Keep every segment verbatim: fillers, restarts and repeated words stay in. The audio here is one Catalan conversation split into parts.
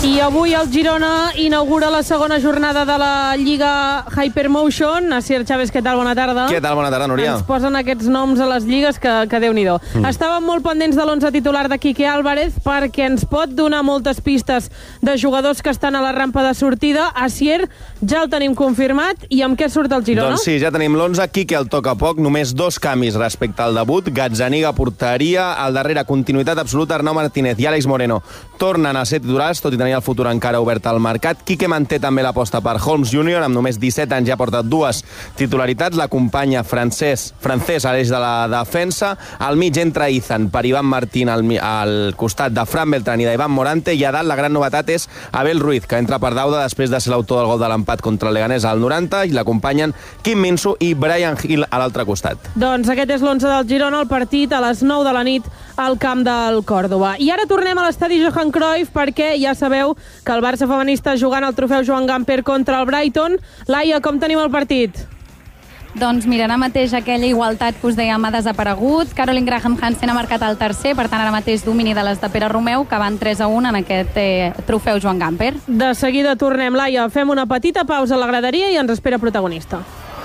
I avui el Girona inaugura la segona jornada de la Lliga Hypermotion. Asier Chávez, què tal? Bona tarda. Què tal? Bona tarda, Núria. Ens posen aquests noms a les lligues que, que Déu-n'hi-do. Mm. Estàvem molt pendents de l'onze titular de Quique Álvarez perquè ens pot donar moltes pistes de jugadors que estan a la rampa de sortida. Asier, ja el tenim confirmat. I amb què surt el Girona? Doncs sí, ja tenim l'onze. Quique el toca poc. Només dos canvis respecte al debut. Gazzaniga, porteria. Al darrere, continuïtat absoluta. Arnau Martínez i Àlex Moreno tornen a ser titulars, tot i tenir el futur encara obert al mercat. Quique manté també l'aposta per Holmes júnior, amb només disset anys ja porta dues titularitats. L'acompanya francès, francès a l'eix de la defensa. Al mig entra Izan per Ivan Martín al, al costat de Fran Beltrán i d'Ivan Morante, i a dalt la gran novetat és Abel Ruiz, que entra per Dauda després de ser l'autor del gol de l'empat contra el Leganés al noranta, i l'acompanyen Kim Min-soo i Brian Hill a l'altre costat. Doncs aquest és l'onze del Girona, el partit a les nou de la nit al camp del Còrdova. I ara tornem a l'estadi Johan Cruyff perquè ja sabeu que el Barça femení està jugant el trofeu Joan Gamper contra el Brighton. Laia, com tenim el partit? Doncs mira, ara mateix aquella igualtat que us dèiem ha desaparegut. Caroline Graham Hansen ha marcat el tercer, per tant ara mateix domini de les de Pere Romeu, que van tres a un en aquest eh, trofeu Joan Gamper. De seguida tornem, Laia. Fem una petita pausa a la graderia i ens espera protagonista.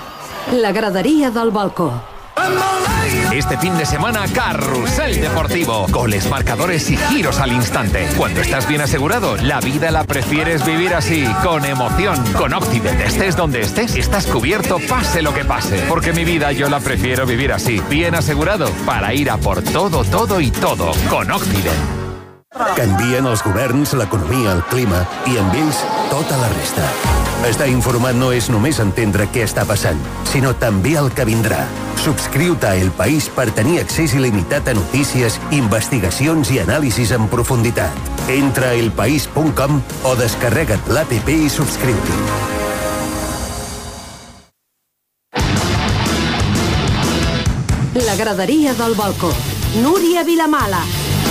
La gradería del balcó. Este fin de semana, Carrusel Deportivo. Goles, marcadores y giros al instante. Cuando estás bien asegurado, la vida la prefieres vivir así, con emoción. Con Octibet, estés donde estés, estás cubierto pase lo que pase. Porque mi vida yo la prefiero vivir así, bien asegurado, para ir a por todo, todo y todo. Con Octibet. Canvien els governs, l'economia, el clima i amb ells tota la resta. Estar informat no és només entendre què està passant, sinó també el que vindrà. Subscriu-te a El País per tenir accés il·limitat a notícies, investigacions i anàlisis en profunditat. Entra a elpaís punt com o descarrega't l'app i subscriu-t'hi. La graderia del balcó. Núria Vilamala.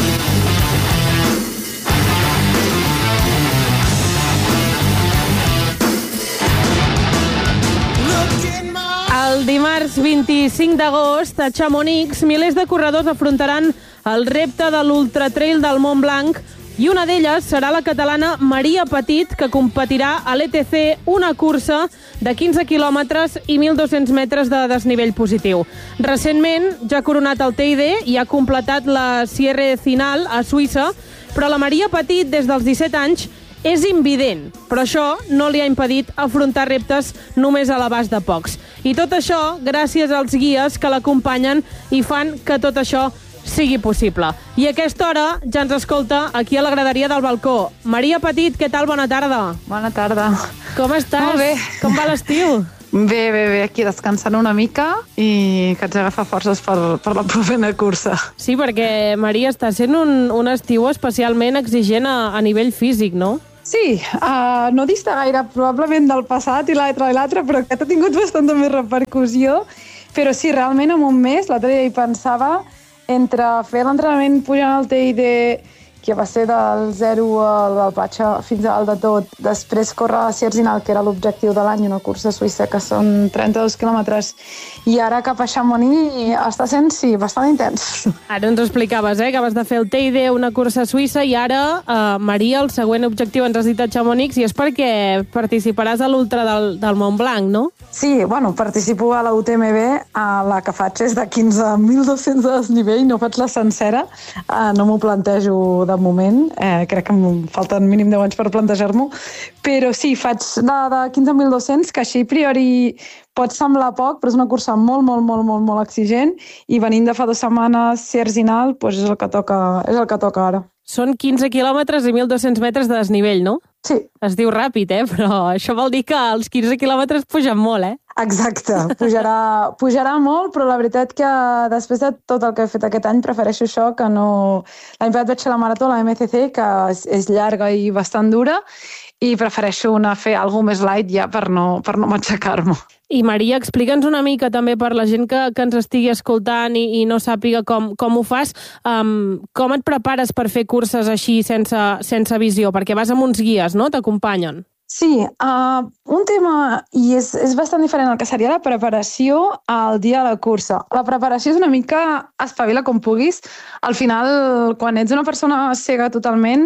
El dimarts vint-i-cinc d'agost, a Chamonix, milers de corredors afrontaran el repte de l'Ultratrail del Mont Blanc i una d'elles serà la catalana Maria Petit, que competirà a l'E T C, una cursa de quinze quilòmetres i mil dos-cents metres de desnivell positiu. Recentment ja ha coronat el T I D i ha completat la Sierre Zinal a Suïssa, però la Maria Petit, des dels disset anys, és invident, però això no li ha impedit afrontar reptes només a l'abast de pocs. I tot això gràcies als guies que l'acompanyen i fan que tot això sigui possible. I a aquesta hora ja ens escolta aquí a la graderia del balcó. Maria Petit, què tal? Bona tarda. Bona tarda. Com estàs? Molt bé. Com va l'estiu? Bé, bé, bé, aquí descansant una mica i que haig d'agafar forces per, per la propera cursa. Sí, perquè, Maria, està sent un, un estiu especialment exigent a, a nivell físic, no? Sí, uh, no dista gaire probablement del passat i l'altre i l'altre, però aquest ha tingut bastanta més repercussió. Però sí, realment en un mes, l'altre dia hi pensava, entre fer l'entrenament pujant al T I D, que va ser del zero al Valpatxa fins al de tot, després córrer a Sierre-Zinal, que era l'objectiu de l'any, una cursa suïssa que són trenta-dos quilòmetres, i ara cap a Chamonix està sent, sí, bastant intens. Ara ens explicaves, eh, que vas de fer el T I D, una cursa suïssa, i ara, eh, Maria, el següent objectiu ens has dit a Chamonix, i és perquè participaràs a l'Ultra del, del Mont Blanc, no? Sí, bueno, participo a la U T M B, a la que faig és de quinze mil dos-cents de desnivell, no faig la sencera, eh, no m'ho plantejo de moment, eh, crec que em falten mínim deu anys per plantejar-m'ho, però sí, faig la de quinze mil dos-cents, que així a priori pot semblar poc, però és una cursa molt, molt, molt, molt, molt exigent, i venint de fa dues setmanes Sierre-Zinal, doncs és el que toca, és el que toca ara. Són quinze quilòmetres i mil dos-cents metres de desnivell, no? Sí. Es diu ràpid, eh? Però això vol dir que els quinze quilòmetres pugen molt, eh? Exacte, pujarà, pujarà molt, però la veritat que després de tot el que he fet aquest any prefereixo això que no... L'any passat vaig fer la marató, la M C C, que és, és llarga i bastant dura, i prefereixo anar a fer alguna més light ja per no, per no matxacar-me. I Maria, explica'ns una mica també per la gent que, que ens estigui escoltant i, i no sàpiga com, com ho fas, um, com et prepares per fer curses així sense, sense visió? Perquè vas amb uns guies, no? T'acompanyen. Sí, uh, un tema, i és, és bastant diferent al que seria la preparació al dia de la cursa. La preparació és una mica espavila com puguis. Al final, quan ets una persona cega totalment,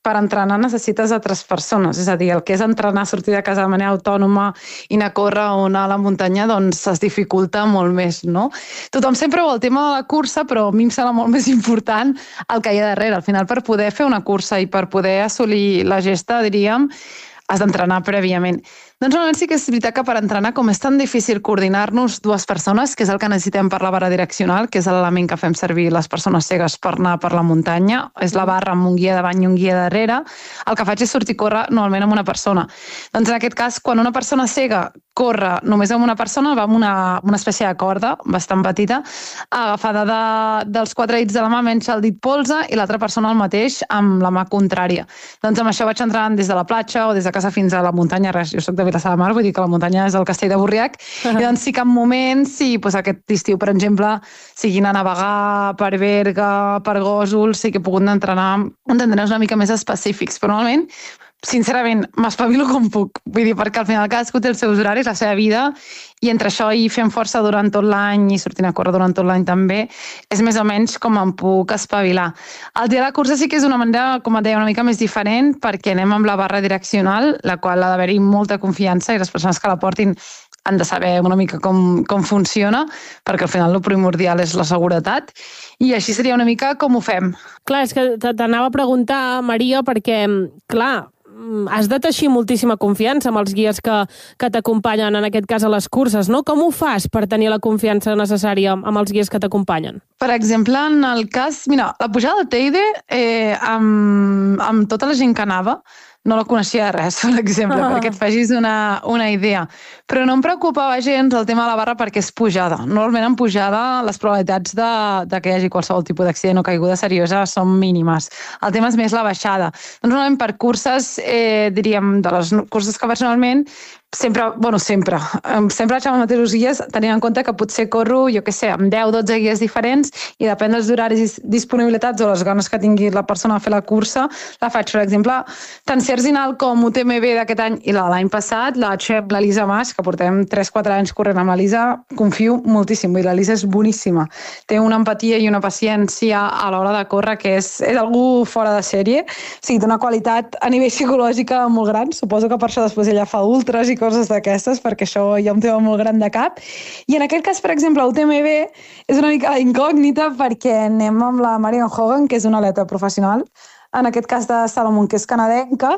per entrenar necessites altres persones. És a dir, el que és entrenar, sortir de casa de manera autònoma i anar a córrer o anar a la muntanya, doncs es dificulta molt més, no? Tothom sempre veu el tema de la cursa, però a mi em sembla molt més important el que hi ha darrere. Al final, per poder fer una cursa i per poder assolir la gesta, diríem, has d'entrenar prèviament. Doncs normalment sí que és veritat que per entrenar, com és tan difícil coordinar-nos dues persones, que és el que necessitem per la barra direccional, que és l'element que fem servir les persones cegues per anar per la muntanya, és la barra amb un guia davant i un guia darrere, el que faig és sortir a córrer normalment amb una persona. Doncs en aquest cas, quan una persona cega corre només amb una persona, va amb una, una espècie de corda bastant petita, agafada de, dels quatre dits de la mà, menys el dit polze, i l'altra persona el mateix amb la mà contrària. Doncs amb això vaig entrenant des de la platja o des de casa fins a la muntanya, res, jo soc de Vilassar de Mar, vull dir que la muntanya és el castell de Borriac, uh -huh. I doncs sí que en moments, sí, doncs aquest estiu, per exemple, sigui anar a navegar per Berga, per Gósol, sí que he pogut entrenar uns entrenaments una mica més específics, però normalment, sincerament, m'espavilo com puc, vull dir, perquè al final cadascú té els seus horaris, la seva vida, i entre això i fent força durant tot l'any i sortint a córrer durant tot l'any també, és més o menys com em puc espavilar. El dia de la cursa sí que és una manera, com et deia, una mica més diferent, perquè anem amb la barra direccional, la qual ha d'haver-hi molta confiança i les persones que la portin han de saber una mica com, com funciona, perquè al final el primordial és la seguretat, i així seria una mica com ho fem. Clar, és que t'anava a preguntar, Maria, perquè, clar, has de teixir moltíssima confiança amb els guies que, que t'acompanyen, en aquest cas a les curses, no? Com ho fas per tenir la confiança necessària amb els guies que t'acompanyen? Per exemple, en el cas... Mira, la pujada del Teide, eh, amb, amb tota la gent que anava, no la coneixia de res, per exemple, ah. perquè et facis una, una idea. Però no em preocupava gens el tema de la barra perquè és pujada. Normalment en pujada les probabilitats de, de que hi hagi qualsevol tipus d'accident o caiguda seriosa són mínimes. El tema és més la baixada. Doncs normalment per curses, eh, diríem, de les curses que vaig normalment, sempre, bueno, sempre, sempre vaig amb els mateixos guies, tenint en compte que potser corro, jo què sé, amb deu o dotze guies diferents i depèn dels horaris, disponibilitats o les ganes que tingui la persona a fer la cursa, la faig, per exemple, tant Cerzinal com U T M B d'aquest any i la de l'any passat, la vaig fer amb l'Elisa Mas, que portem tres quatre anys corrent amb l'Elisa, confio moltíssim, vull dir, l'Elisa és boníssima. Té una empatia i una paciència a l'hora de córrer que és, és algú fora de sèrie, o sigui, té una qualitat a nivell psicològica molt gran, suposo que per això després ella fa ultras i coses d'aquestes, perquè això hi ha un tema molt gran de cap. I en aquest cas, per exemple, U T M B és una mica incògnita perquè anem amb la Marion Hogan, que és una atleta professional, en aquest cas de Salomon, que és canadenca,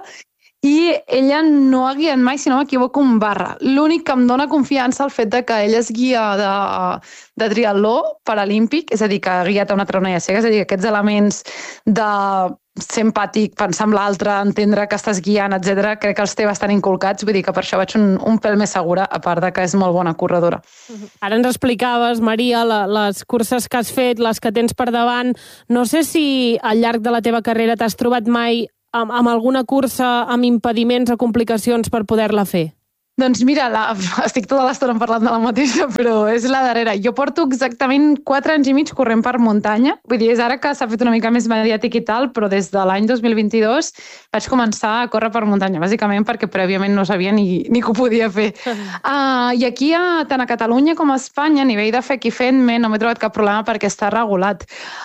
i ella no ha guiat mai, si no m'equivoco, un barra. L'únic que em dona confiança el fet de que ella és guia de, de triatló paralímpic, és a dir, que ha guiat a una tronella cega, és a dir, aquests elements de ser empàtic, pensar en l'altre, entendre que estàs guiant, etcètera, crec que els té bastant inculcats, vull dir que per això vaig un, un pèl més segura, a part de que és molt bona corredora. Ara ens explicaves, Maria, la, les curses que has fet, les que tens per davant. No sé si al llarg de la teva carrera t'has trobat mai amb, amb alguna cursa amb impediments o complicacions per poder-la fer. Doncs mira, la, estic tota l'estona parlant de la mateixa, però és la darrera. Jo porto exactament quatre anys i mig corrent per muntanya. Vull dir, és ara que s'ha fet una mica més mediàtic i tal, però des de l'any dos mil vint-i-dos vaig començar a córrer per muntanya, bàsicament perquè prèviament no sabia ni, ni que ho podia fer. Uh, I aquí, a, tant a Catalunya com a Espanya, a nivell de fec i fent-me, no m'he trobat cap problema perquè està regulat.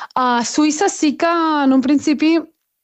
A Suïssa sí que, en un principi,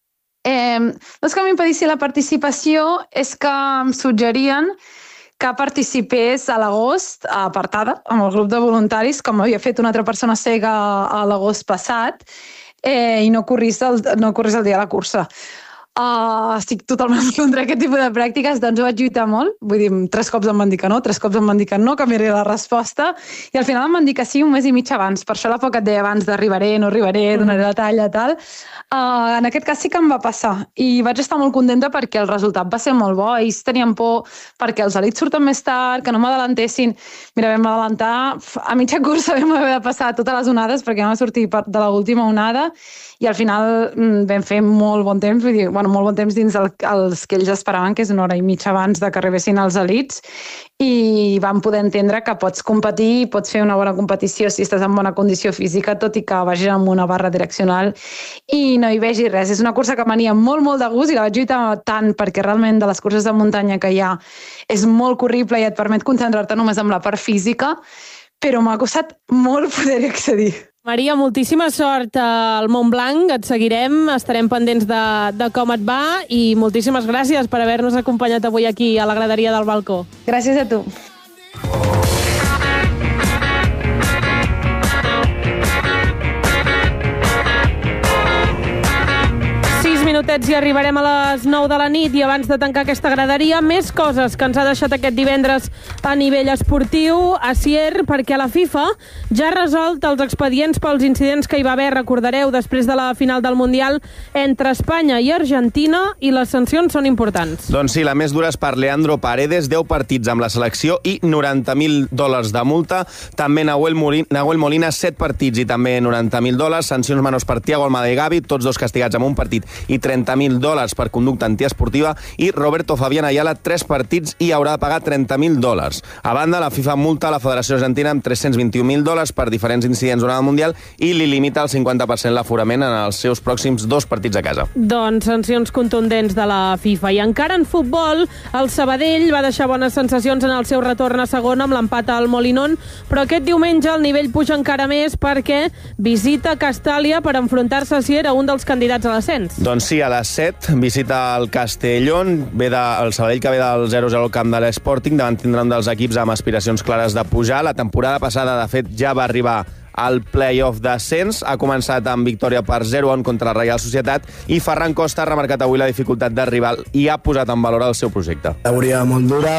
eh, no és que m'impedissi la participació, és que em suggerien que participés a l'agost, apartada, amb el grup de voluntaris, com havia fet una altra persona cega a l'agost passat, eh, i no corrís, el, no corrís el dia de la cursa. Uh, estic totalment contra aquest tipus de pràctiques, doncs ho vaig lluitar molt. Vull dir, tres cops em van dir que no, tres cops em van dir que no, canviaré la resposta, i al final em van dir que sí un mes i mig abans. Per això la por que et deia abans d'arribaré, no arribaré, donaré la talla, tal. Uh, en aquest cas sí que em va passar, i vaig estar molt contenta perquè el resultat va ser molt bo. Ells tenien por perquè els elits surten més tard, que no m'adalantessin. Mira, vam adelantar, a mitja cursa vam haver de passar totes les onades perquè vam sortir de l'última onada, i al final vam fer molt bon temps, vull dir, bueno, molt bon temps dins el, els que ells esperaven, que és una hora i mitja abans de que arribessin els elits, i vam poder entendre que pots competir, pots fer una bona competició si estàs en bona condició física, tot i que vagis amb una barra direccional i no hi vegi res. És una cursa que m'ania molt, molt de gust, i la vaig lluitar tant perquè realment de les curses de muntanya que hi ha és molt corrible i et permet concentrar-te només amb la part física, però m'ha costat molt poder-hi accedir. Maria, moltíssima sort al Montblanc, et seguirem, estarem pendents de, de com et va i moltíssimes gràcies per haver-nos acompanyat avui aquí a la graderia del balcó. Gràcies a tu. Minutets i arribarem a les nou de la nit i abans de tancar aquesta graderia, més coses que ens ha deixat aquest divendres a nivell esportiu a Sier, perquè la FIFA ja ha resolt els expedients pels incidents que hi va haver, recordareu, després de la final del Mundial entre Espanya i Argentina, i les sancions són importants. Doncs sí, la més dura és per Leandro Paredes, deu partits amb la selecció i noranta mil dòlars de multa. També Nahuel Molina, Nahuel Molina set partits i també noranta mil dòlars. Sancions menors per Thiago Almada i Gavi, tots dos castigats amb un partit i trenta mil dòlars per conducta antiesportiva, i Roberto Fabián Ayala, tres partits i haurà de pagar trenta mil dòlars. A banda, la FIFA multa la Federació Argentina amb tres-cents vint-i-un mil dòlars per diferents incidents durant el Mundial i li limita el cinquanta per cent l'aforament en els seus pròxims dos partits a casa. Doncs sancions contundents de la FIFA. I encara en futbol, el Sabadell va deixar bones sensacions en el seu retorn a segona amb l'empat al Molinón, però aquest diumenge el nivell puja encara més perquè visita Castàlia per enfrontar-se si era un dels candidats a l'ascens. Doncs sí, a les set visita el Castellón, ve de, el Sabadell que ve del zero zero al camp de l'Sporting, davant tindrà un dels equips amb aspiracions clares de pujar. La temporada passada, de fet, ja va arribar al play-off d'ascens, ha començat amb victòria per zero a un contra la Reial Societat, i Ferran Costa ha remarcat avui la dificultat del rival i ha posat en valor el seu projecte. Categoria molt dura,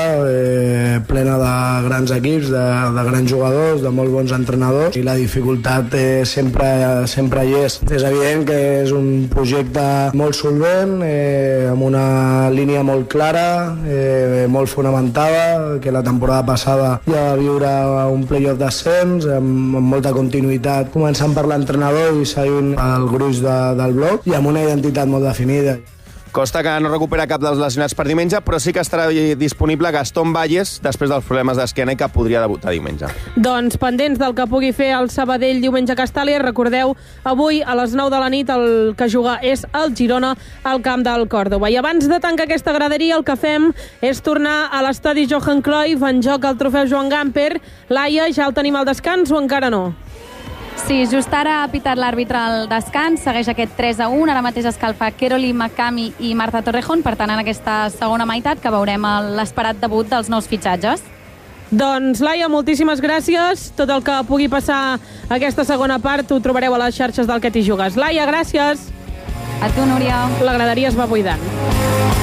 eh, plena de grans equips, de, de grans jugadors, de molt bons entrenadors, i la dificultat eh, sempre, sempre hi és. És evident que és un projecte molt solvent, eh, amb una línia molt clara, eh, molt fonamentada, que la temporada passada ja va viure un play-off d'ascens, amb, amb molta continuïtat, començant per l'entrenador i seguint el gruix de, del bloc, i amb una identitat molt definida. Costa que no recupera cap dels lesionats per diumenge, però sí que estarà disponible Gastón Valles després dels problemes d'esquena i que podria debutar diumenge. Doncs pendents del que pugui fer el Sabadell diumenge a Castàlia, recordeu, avui a les nou de la nit el que juga és el Girona al camp del Còrdova. I abans de tancar aquesta graderia, el que fem és tornar a l'estadi Johan Cruyff, en joc el trofeu Joan Gamper. Laia, ja el tenim al descans o encara no? Sí, just ara ha pitat l'àrbitre al descans, segueix aquest tres a u, ara mateix escalfa Keroli Makami i Marta Torrejón, per tant en aquesta segona meitat que veurem l'esperat debut dels nous fitxatges. Doncs, Laia, moltíssimes gràcies. Tot el que pugui passar aquesta segona part ho trobareu a les xarxes del Que t'hi jugues. Laia, gràcies. A tu, Núria. La graderia es va buidant.